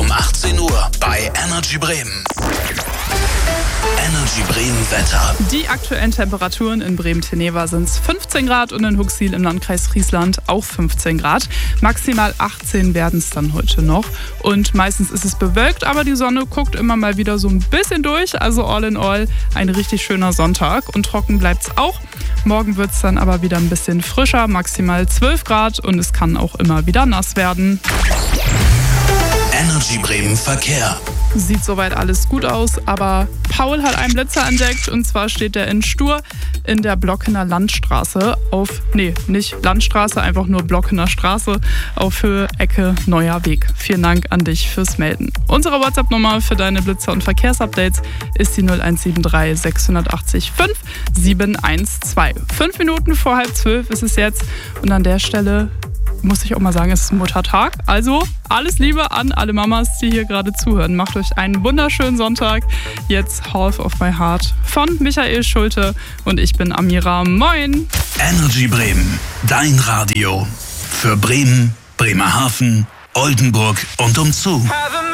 um 18 Uhr bei Energy Bremen. Energy Bremen Wetter. Die aktuellen Temperaturen in Bremen-Teneva sind 15 Grad und in Huxil im Landkreis Friesland auch 15 Grad. Maximal 18 werden es dann heute noch. Und meistens ist es bewölkt, aber die Sonne guckt immer mal wieder so ein bisschen durch. Also all in all ein richtig schöner Sonntag. Und trocken bleibt es auch. Morgen wird es dann aber wieder ein bisschen frischer, maximal 12 Grad und es kann auch immer wieder nass werden. Energy Bremen Verkehr. Sieht soweit alles gut aus, aber Paul hat einen Blitzer entdeckt und zwar steht der in Stur in der Blockener Landstraße nicht Landstraße, einfach nur Blockener Straße auf Höhe Ecke Neuer Weg. Vielen Dank an dich fürs Melden. Unsere WhatsApp-Nummer für deine Blitzer- und Verkehrsupdates ist die 0173 680 5 712. 5 Minuten vor 11:30 ist es jetzt und an der Stelle muss ich auch mal sagen, es ist Muttertag. Also alles Liebe an alle Mamas, die hier gerade zuhören. Macht euch einen wunderschönen Sonntag. Jetzt Half of My Heart von Michael Schulte und ich bin Amira. Moin! Energy Bremen, dein Radio. Für Bremen, Bremerhaven, Oldenburg und umzu.